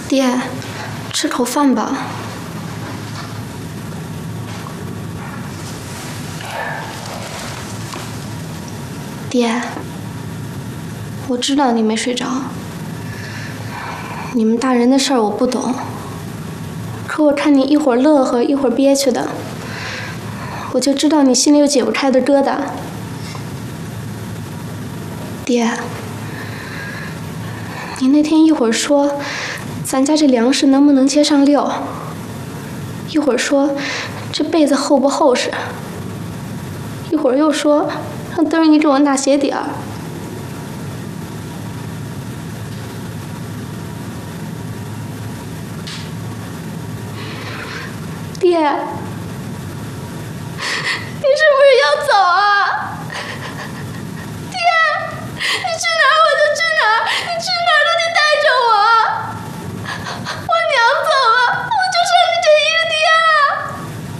爹，吃口饭吧。爹，我知道你没睡着，你们大人的事儿我不懂，可我看你一会儿乐呵一会儿憋屈的，我就知道你心里有解不开的疙瘩。爹，你那天一会儿说咱家这粮食能不能接上6，一会儿说这被子厚不厚实，一会儿又说让灯儿你给我纳鞋底儿。爹，你是不是要走啊？